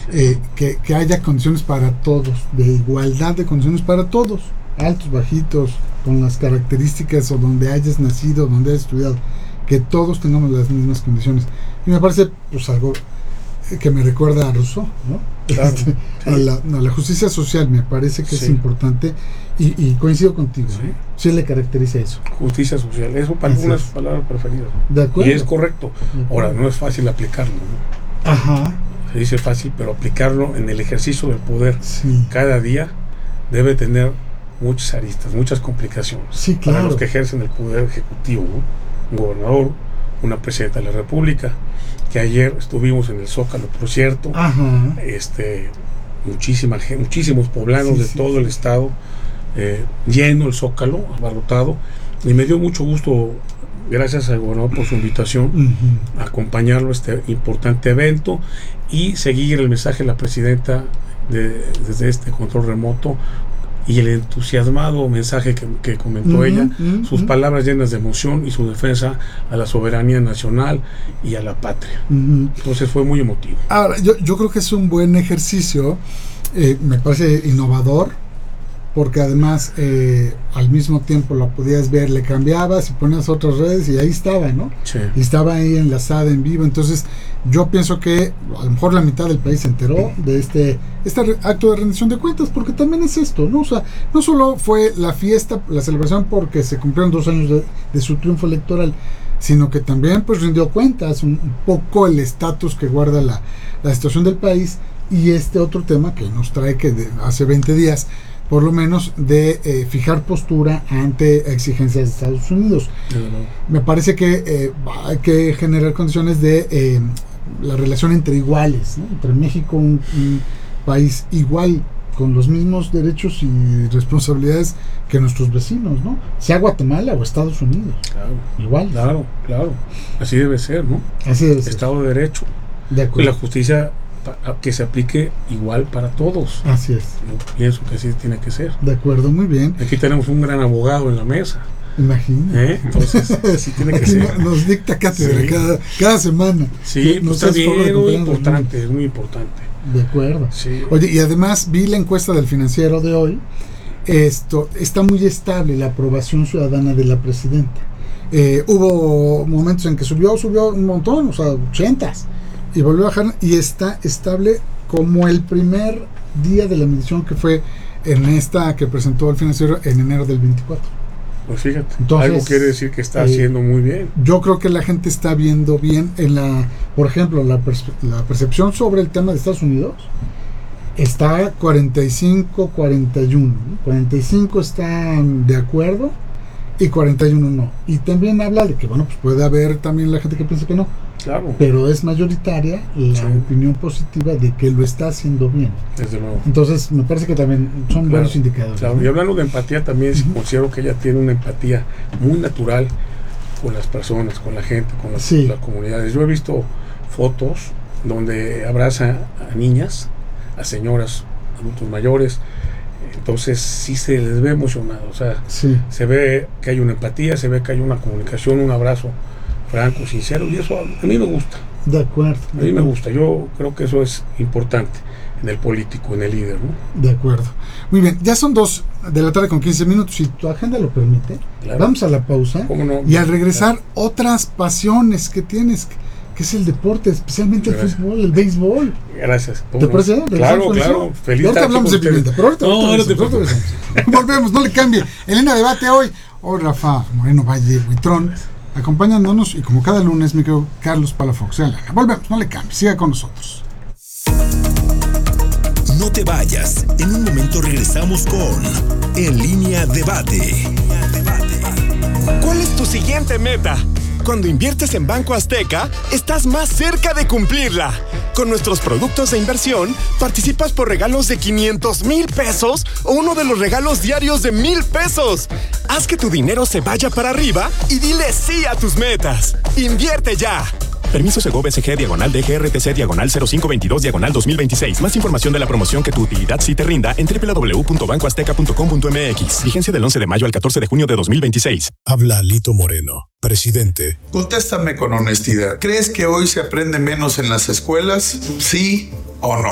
que haya condiciones para todos, de igualdad de condiciones para todos, altos, bajitos, con las características o donde hayas nacido, donde hayas estudiado, que todos tengamos las mismas condiciones. Y me parece pues algo que me recuerda a Rousseau, ¿no? Claro, sí. a la justicia social me parece que sí. es importante y coincido contigo, Sí. ¿no? Sí le caracteriza eso. Justicia social, eso para una de sus palabras preferidas. De acuerdo. Y es correcto. Ahora, no es fácil aplicarlo, ¿no? Ajá. Se dice fácil, pero aplicarlo en el ejercicio del poder Sí. cada día debe tener muchas aristas, muchas complicaciones. Sí, claro. Para los que ejercen el poder ejecutivo, ¿no? Un gobernador, una presidenta de la República, que ayer estuvimos en el Zócalo, por cierto. Ajá. Muchísimos poblanos de todo el estado, lleno el Zócalo, abarrotado, y me dio mucho gusto, gracias al gobernador por su invitación, a acompañarlo a este importante evento y seguir el mensaje de la presidenta desde este control remoto y el entusiasmado mensaje que comentó ella, sus palabras llenas de emoción y su defensa a la soberanía nacional y a la patria. Entonces fue muy emotivo. Ahora, yo creo que es un buen ejercicio, me parece innovador, porque además al mismo tiempo la podías ver, le cambiabas y ponías otras redes y ahí estaba, ¿no? Sí. Y estaba ahí enlazada en vivo. Entonces yo pienso que a lo mejor la mitad del país se enteró de este acto de rendición de cuentas, porque también es esto, ¿no? O sea, no solo fue la fiesta, la celebración porque se cumplieron 2 años de su triunfo electoral, sino que también pues rindió cuentas un poco el estatus que guarda la situación del país, y este otro tema que nos trae que hace 20 días por lo menos de fijar postura ante exigencias de Estados Unidos. Me parece que hay que generar condiciones de la relación entre iguales, ¿no? Entre México, un país igual, con los mismos derechos y responsabilidades que nuestros vecinos, ¿no? Sea Guatemala o Estados Unidos. Claro. Igual. Claro. Así debe ser, ¿no? Así debe ser. Estado de Derecho. De acuerdo. Y la justicia que se aplique igual para todos. Así es. Yo pienso que así tiene que ser. De acuerdo, muy bien. Aquí tenemos un gran abogado en la mesa. Imagina. Entonces, así tiene que aquí ser. Nos dicta cátedra Sí. cada semana. Sí, pues está bien, es muy importante. De acuerdo. Sí. Oye, y además vi la encuesta del Financiero de hoy. Esto está muy estable, la aprobación ciudadana de la presidenta. Hubo momentos en que subió un montón, o sea, 80s, y volvió a bajar, y está estable como el primer día de la medición, que fue en esta que presentó el Financiero en enero del 24. Pues fíjate, Entonces, algo quiere decir que está haciendo muy bien. Yo creo que la gente está viendo bien por ejemplo, la percepción sobre el tema de Estados Unidos está 45-41, ¿no? 45 están de acuerdo y 41 no. Y también habla de que, bueno, pues puede haber también la gente que piensa que no. Claro. Pero es mayoritaria la opinión positiva de que lo está haciendo bien. Desde luego. Entonces, me parece que también son buenos indicadores. Claro. ¿No? Y hablando de empatía, también considero que ella tiene una empatía muy natural con las personas, con la gente, con las comunidades. Yo he visto fotos donde abraza a niñas, a señoras, adultos mayores. Entonces sí se les ve emocionado, o sea, se ve que hay una empatía, se ve que hay una comunicación, un abrazo franco, sincero, y eso a mí me gusta. De acuerdo. A mí me gusta, yo creo que eso es importante en el político, en el líder, ¿no? De acuerdo. Muy bien, ya son 2 de la tarde con 15 minutos, si tu agenda lo permite. Claro. Vamos a la pausa. ¿Cómo no? Y al regresar, otras pasiones que tienes, que es el deporte, especialmente el fútbol, el béisbol. Gracias. ¿Te parece? Claro. Feliz ahorita hablamos de pimienta, pero ahorita volvemos, no le cambie. Elena Debate hoy. Hoy Rafa Moreno Valle Buitrón, acompañándonos, y como cada lunes, mi querido Carlos Palafox. Volvemos, no le cambie, siga con nosotros. No te vayas, en un momento regresamos con En Línea Debate. ¿Cuál es tu siguiente meta? Cuando inviertes en Banco Azteca, estás más cerca de cumplirla. Con nuestros productos de inversión, participas por regalos de 500,000 pesos o uno de los regalos diarios de 1,000 pesos. Haz que tu dinero se vaya para arriba y dile sí a tus metas. ¡Invierte ya! Permiso Segov SG /DGRTC /0522/2026. Más información de la promoción que tu utilidad sí te rinda en www.bancoazteca.com.mx. Vigencia del 11 de mayo al 14 de junio de 2026. Habla Alito Moreno, presidente. Contéstame con honestidad. ¿Crees que hoy se aprende menos en las escuelas? ¿Sí o no?